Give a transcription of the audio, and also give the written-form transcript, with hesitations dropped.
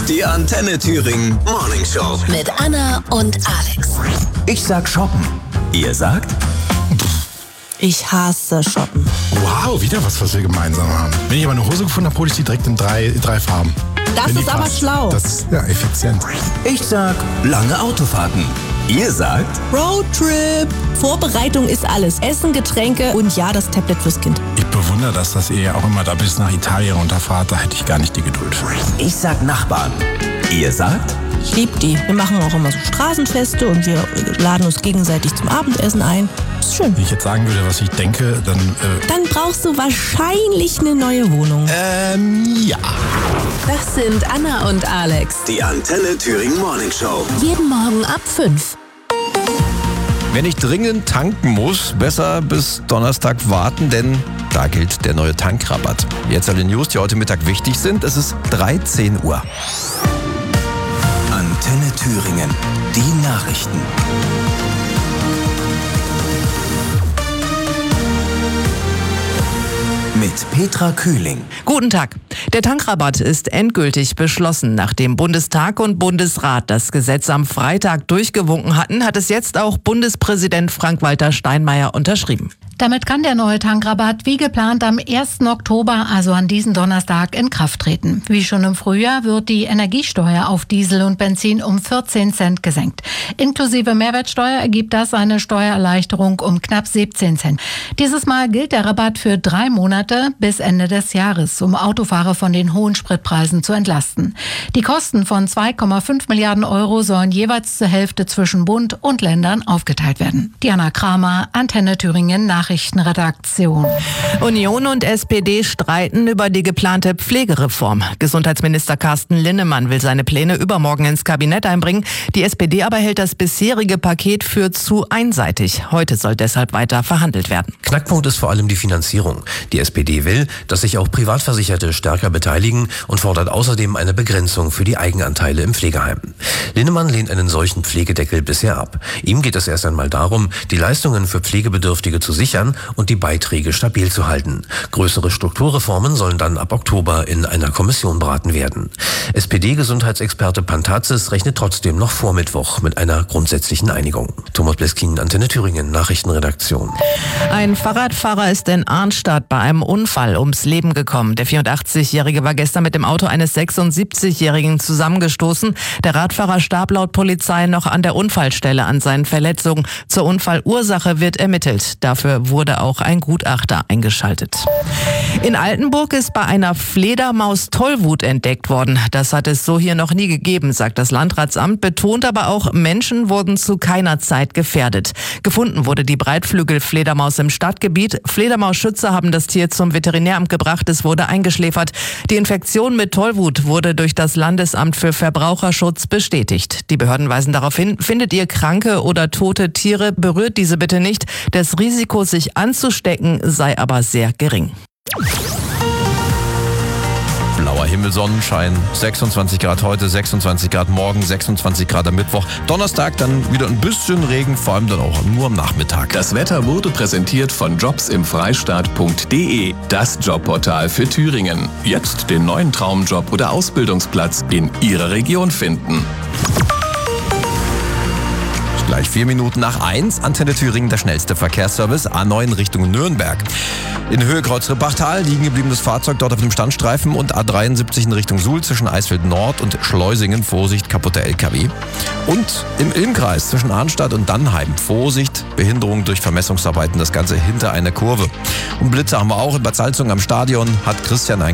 Die Antenne Thüringen Morning Show. Mit Anna und Alex. Ich sag shoppen. Ihr sagt? Ich hasse shoppen. Wow, wieder was wir gemeinsam haben. Wenn ich aber eine Hose gefunden habe, hole ich die direkt in drei Farben. Das ist aber schlau. Das ist ja effizient. Ich sag lange Autofahrten. Ihr sagt? Roadtrip. Vorbereitung ist alles. Essen, Getränke und ja, das Tablet fürs Kind. Ich bewundere das, dass ihr ja auch immer da bis nach Italien runterfahrt. Da hätte ich gar nicht die Geduld für. Ich sag Nachbarn. Ihr sagt? Ich liebe die. Wir machen auch immer so Straßenfeste und wir laden uns gegenseitig zum Abendessen ein. Ist schön. Wenn ich jetzt sagen würde, was ich denke, dann... Dann brauchst du wahrscheinlich eine neue Wohnung. Ja. Das sind Anna und Alex. Die Antenne Thüringen Morning Show. Jeden Morgen ab 5. Wenn ich dringend tanken muss, besser bis Donnerstag warten, denn da gilt der neue Tankrabatt. Jetzt alle News, die heute Mittag wichtig sind. Es ist 13 Uhr. Antenne Thüringen. Die Nachrichten. Mit Petra Kühling. Guten Tag. Der Tankrabatt ist endgültig beschlossen. Nachdem Bundestag und Bundesrat das Gesetz am Freitag durchgewunken hatten, hat es jetzt auch Bundespräsident Frank-Walter Steinmeier unterschrieben. Damit kann der neue Tankrabatt wie geplant am 1. Oktober, also an diesem Donnerstag, in Kraft treten. Wie schon im Frühjahr wird die Energiesteuer auf Diesel und Benzin um 14 Cent gesenkt. Inklusive Mehrwertsteuer ergibt das eine Steuererleichterung um knapp 17 Cent. Dieses Mal gilt der Rabatt für 3 Monate bis Ende des Jahres, um Autofahrer von den hohen Spritpreisen zu entlasten. Die Kosten von 2,5 Milliarden Euro sollen jeweils zur Hälfte zwischen Bund und Ländern aufgeteilt werden. Diana Kramer, Antenne Thüringen Nachrichtenredaktion. Union und SPD streiten über die geplante Pflegereform. Gesundheitsminister Carsten Linnemann will seine Pläne übermorgen ins Kabinett einbringen. Die SPD aber hält das bisherige Paket für zu einseitig. Heute soll deshalb weiter verhandelt werden. Knackpunkt ist vor allem die Finanzierung. Die SPD will, dass sich auch Privatversicherte stärker beteiligen und fordert außerdem eine Begrenzung für die Eigenanteile im Pflegeheim. Linnemann lehnt einen solchen Pflegedeckel bisher ab. Ihm geht es erst einmal darum, die Leistungen für Pflegebedürftige zu sichern und die Beiträge stabil zu halten. Größere Strukturreformen sollen dann ab Oktober in einer Kommission beraten werden. SPD-Gesundheitsexperte Pantazis rechnet trotzdem noch vor Mittwoch mit einer grundsätzlichen Einigung. Thomas Bleskin, Antenne Thüringen, Nachrichtenredaktion. Ein Fahrradfahrer ist in Arnstadt bei einem Unfall ums Leben gekommen. Der 84-Jährige war gestern mit dem Auto eines 76-Jährigen zusammengestoßen. Der Radfahrer starb laut Polizei noch an der Unfallstelle an seinen Verletzungen. Zur Unfallursache wird ermittelt. Dafür wurde auch ein Gutachter eingeschaltet. In Altenburg ist bei einer Fledermaus Tollwut entdeckt worden. Das hat es so hier noch nie gegeben, sagt das Landratsamt, betont aber auch, Menschen wurden zu keiner Zeit gefährdet. Gefunden wurde die Breitflügelfledermaus im Stadtgebiet. Fledermausschützer haben das Tier zum Veterinäramt gebracht. Es wurde eingeschläfert. Die Infektion mit Tollwut wurde durch das Landesamt für Verbraucherschutz bestätigt. Die Behörden weisen darauf hin, findet ihr kranke oder tote Tiere, berührt diese bitte nicht. Das Risiko, sich anzustecken, sei aber sehr gering. Blauer Himmel, Sonnenschein, 26 Grad heute, 26 Grad morgen, 26 Grad am Mittwoch. Donnerstag dann wieder ein bisschen Regen, vor allem dann auch nur am Nachmittag. Das Wetter wurde präsentiert von jobsimfreistaat.de, das Jobportal für Thüringen. Jetzt den neuen Traumjob oder Ausbildungsplatz in Ihrer Region finden. Gleich 4 Minuten nach 1, Antenne Thüringen, der schnellste Verkehrsservice, A9 Richtung Nürnberg. In Höhe Kreuz-Rippachtal liegen gebliebenes Fahrzeug dort auf dem Standstreifen und A73 in Richtung Suhl zwischen Eisfeld Nord und Schleusingen, Vorsicht, kaputter LKW. Und im Ilmkreis zwischen Arnstadt und Dannheim, Vorsicht, Behinderung durch Vermessungsarbeiten, das Ganze hinter einer Kurve. Und Blitze haben wir auch in Bad Salzung am Stadion, hat Christian ein